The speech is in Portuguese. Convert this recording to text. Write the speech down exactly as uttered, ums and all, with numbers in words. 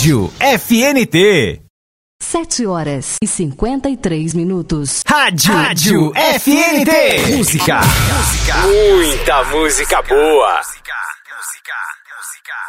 Rádio F N T. Sete horas e cinquenta e três minutos. Rádio, Rádio F N T. Música. Música. Muita música boa. Música. Música. Música.